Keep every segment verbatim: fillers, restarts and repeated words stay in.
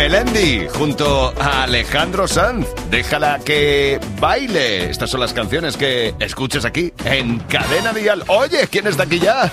Melendi junto a Alejandro Sanz. Déjala que baile. Estas son las canciones que escuches aquí en Cadena Dial. Oye, ¿quién está aquí ya?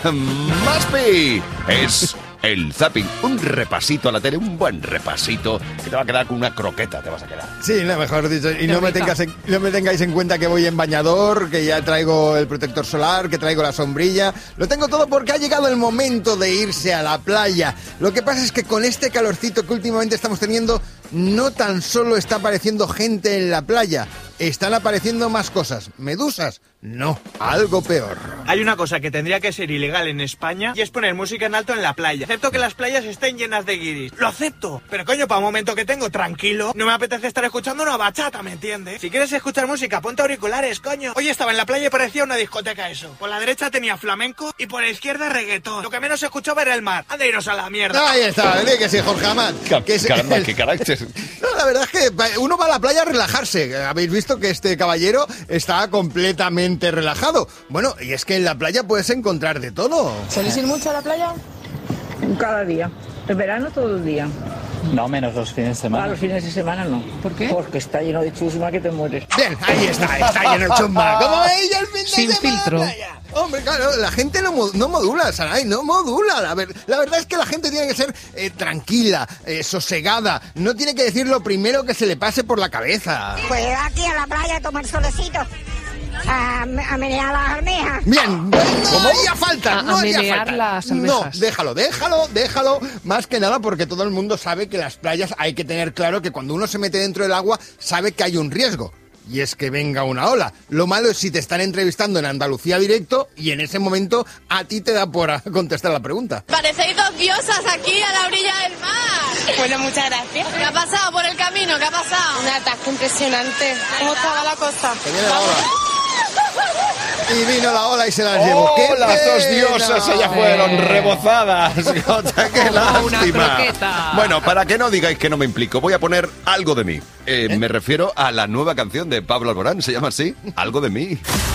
Maspi. Es el zapping. Un repasito a la tele, un buen repasito que te va a quedar con una croqueta, te vas a quedar. Sí, no, mejor dicho. Y no me, tengas en, no me tengáis en cuenta que voy en bañador, que ya traigo el protector solar, que traigo la sombrilla. Lo tengo todo porque ha llegado el momento de irse a la playa. Lo que pasa es que con este calorcito que últimamente estamos teniendo, no tan solo está apareciendo gente en la playa, están apareciendo más cosas. ¿Medusas? No, algo peor. Hay una cosa que tendría que ser ilegal en España y es poner música en alto en la playa. Acepto que las playas estén llenas de guiris. Lo acepto. Pero coño, para un momento que tengo tranquilo, no me apetece estar escuchando una bachata, ¿me entiendes? Si quieres escuchar música, ponte auriculares, coño. Hoy estaba en la playa y parecía una discoteca eso. Por la derecha tenía flamenco y por la izquierda reggaetón. Lo que menos escuchaba era el mar. Anda, iros a la mierda. Ahí está, ¿eh? Que sí, Jorge Amat. Que es... Caramba, qué carácter. No, la verdad es que uno va a la playa a relajarse. Habéis visto que este caballero está completamente relajado. Bueno, y es que en la playa puedes encontrar de todo. ¿Solís ir mucho a la playa? Cada día. En verano todo el día. No, menos los fines de semana. A los fines de semana no. ¿Por qué? Porque está lleno de chusma que te mueres. Bien, ahí está, está lleno de chusma. ¿Cómo ella el fin de Sin semana? filtro. Playa. Hombre, claro, la gente no, no modula, Saray, no modula. La, ver, la verdad es que la gente tiene que ser eh, tranquila, eh, sosegada. No tiene que decir lo primero que se le pase por la cabeza. Pues aquí a la playa a tomar solecito. A, a menear las almejas. Bien, no haría falta, A- no a haría menear falta. las No, almejas. déjalo, déjalo, déjalo. Más que nada porque todo el mundo sabe que las playas hay que tener claro que cuando uno se mete dentro del agua sabe que hay un riesgo. Y es que venga una ola. Lo malo es si te están entrevistando en Andalucía Directo y en ese momento a ti te da por contestar la pregunta. Parecéis dos diosas aquí a la orilla del mar. Bueno, muchas gracias. ¿Qué ha pasado por el camino? ¿Qué ha pasado? Un atasco impresionante. ¿Cómo estaba la cosa? Que viene la ola. Y vino la ola y se las llevó. ¡Oh, ¡Qué las pena! dos diosas allá fueron rebozadas! ¡Jota, qué lástima! Una croqueta. Bueno, para que no digáis que no me implico, voy a poner algo de mí. Eh, ¿Eh? Me refiero a la nueva canción de Pablo Alborán, ¿se llama así? Algo de mí.